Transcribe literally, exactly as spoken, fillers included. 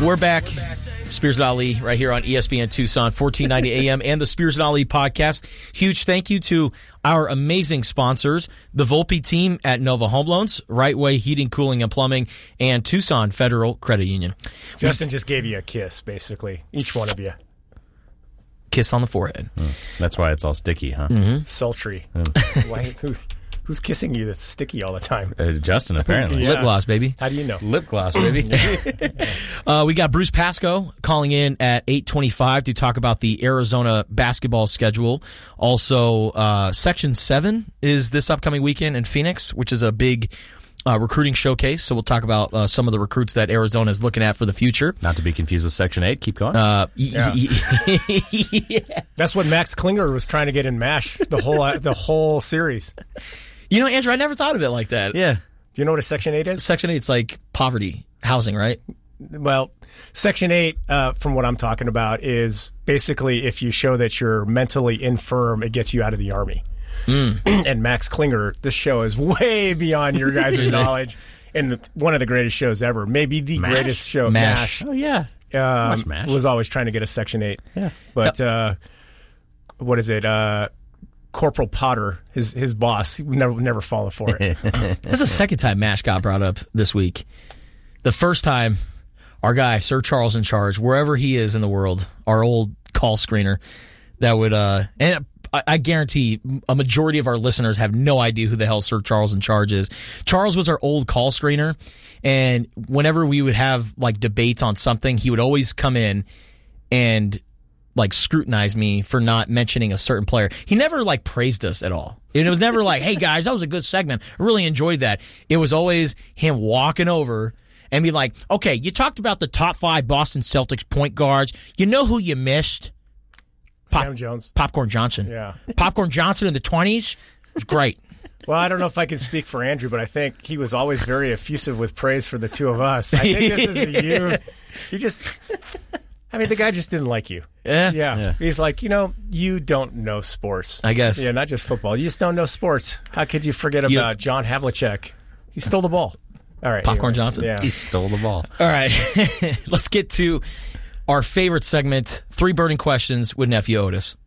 We're back. Spears and Ali right here on E S P N Tucson, fourteen ninety A M and the Spears and Ali podcast. Huge thank you to our amazing sponsors, the Volpe team at Nova Home Loans, Right Way Heating, Cooling, and Plumbing, and Tucson Federal Credit Union. Justin we, just gave you a kiss, basically. Each one of you. Kiss on the forehead. Mm, that's why it's all sticky, huh? Mm-hmm. Sultry. Mm. Why, who, who's kissing you that's sticky all the time? Uh, Justin, apparently. Yeah. Lip gloss, baby. How do you know? Lip gloss, baby. uh, we got Bruce Pascoe calling in at eight twenty-five to talk about the Arizona basketball schedule. Also, uh, Section seven is this upcoming weekend in Phoenix, which is a big uh, recruiting showcase. So we'll talk about uh, some of the recruits that Arizona is looking at for the future. Not to be confused with Section eight. Keep going. Uh, yeah. yeah. That's what Max Klinger was trying to get in MASH, the whole uh, the whole series. You know, Andrew, I never thought of it like that. Yeah. Do you know what a Section eight is? Section eight is like poverty housing, right? Well, Section eight, uh, from what I'm talking about, is basically if you show that you're mentally infirm, it gets you out of the Army. Mm. And Max Klinger, this show is way beyond your guys' knowledge, and the, one of the greatest shows ever. Maybe the MASH? greatest show. MASH. Oh, yeah. Um, Watch MASH. Was always trying to get a Section eight. Yeah. But uh, what is it? Uh, Corporal Potter, his his boss, he would never never fallen for it. That's the second time MASH got brought up this week. The first time, our guy, Sir Charles in Charge, wherever he is in the world, our old call screener, that would, uh, and I, I guarantee a majority of our listeners have no idea who the hell Sir Charles in Charge is. Charles was our old call screener, and whenever we would have like debates on something, he would always come in and like scrutinize me for not mentioning a certain player. He never like praised us at all. It was never like, hey guys, that was a good segment. I really enjoyed that. It was always him walking over and be like, okay, you talked about the top five Boston Celtics point guards. You know who you missed? Pop- Sam Jones. Popcorn Johnson. Yeah. Popcorn Johnson in the twenties was great. Well, I don't know if I can speak for Andrew, but I think he was always very effusive with praise for the two of us. I think this is a you. He just... I mean, the guy just didn't like you. Yeah. yeah. Yeah. He's like, you know, you don't know sports. I guess. Yeah, not just football. You just don't know sports. How could you forget You- about John Havlicek? He stole the ball. All right. Popcorn anyway. Johnson. Yeah. He stole the ball. All right. Let's get to our favorite segment, Three Burning Questions with Nephew Otis.